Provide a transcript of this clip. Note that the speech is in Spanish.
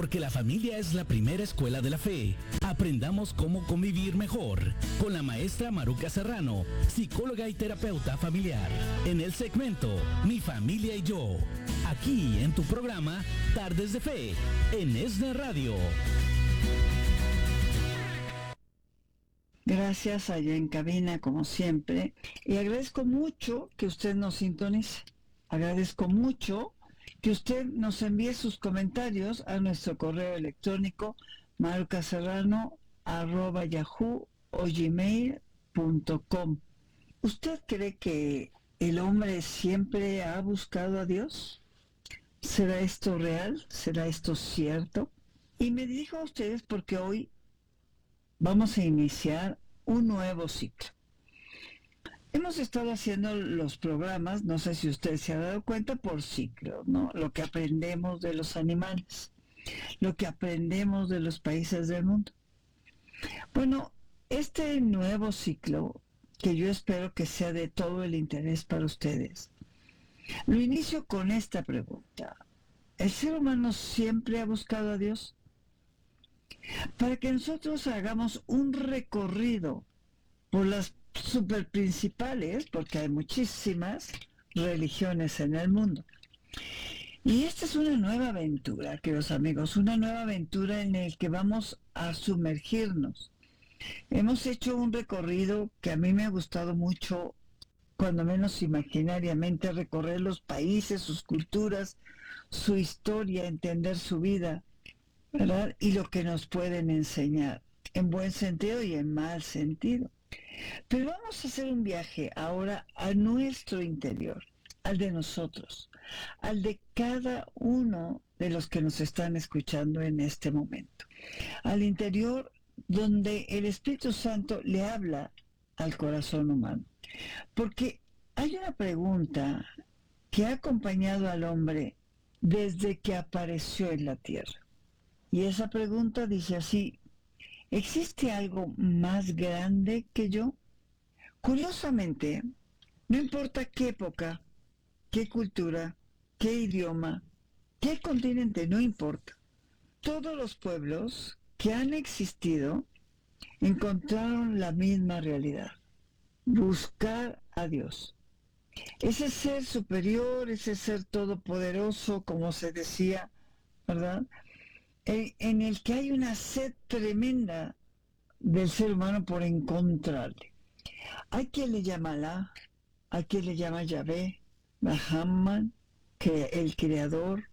Porque la familia es la primera escuela de la fe. Aprendamos cómo convivir mejor con la maestra Maruca Serrano, psicóloga y terapeuta familiar, en el segmento Mi Familia y Yo, aquí en tu programa Tardes de Fe, en ESNE Radio. Gracias allá en cabina, como siempre, y agradezco mucho que usted nos sintonice. Agradezco mucho que usted nos envíe sus comentarios a nuestro correo electrónico marucaserrano@yahoo o gmail.com. ¿Usted cree que el hombre siempre ha buscado a Dios? ¿Será esto real? ¿Será esto cierto? Y me dirijo a ustedes porque hoy vamos a iniciar un nuevo ciclo. Hemos estado haciendo los programas, no sé si usted se ha dado cuenta, por ciclo, ¿no? Lo que aprendemos de los animales, lo que aprendemos de los países del mundo. Bueno, este nuevo ciclo, que yo espero que sea de todo el interés para ustedes, lo inicio con esta pregunta. ¿El ser humano siempre ha buscado a Dios? Para que nosotros hagamos un recorrido por las super principales, porque hay muchísimas religiones en el mundo. Y esta es una nueva aventura, queridos amigos, una nueva aventura en la que vamos a sumergirnos. Hemos hecho un recorrido que a mí me ha gustado mucho, cuando menos imaginariamente, recorrer los países, sus culturas, su historia, entender su vida, ¿verdad? Y lo que nos pueden enseñar, en buen sentido y en mal sentido. Pero vamos a hacer un viaje ahora a nuestro interior, al de nosotros, al de cada uno de los que nos están escuchando en este momento. Al interior donde el Espíritu Santo le habla al corazón humano. Porque hay una pregunta que ha acompañado al hombre desde que apareció en la tierra. Y esa pregunta dice así: ¿existe algo más grande que yo? Curiosamente, no importa qué época, qué cultura, qué idioma, qué continente, no importa. Todos los pueblos que han existido encontraron la misma realidad: buscar a Dios. Ese ser superior, ese ser todopoderoso, como se decía, ¿verdad? En el que hay una sed tremenda del ser humano por encontrarle. Hay quien le llama Alá, hay quien le llama Yahvé, Brahman, que el creador,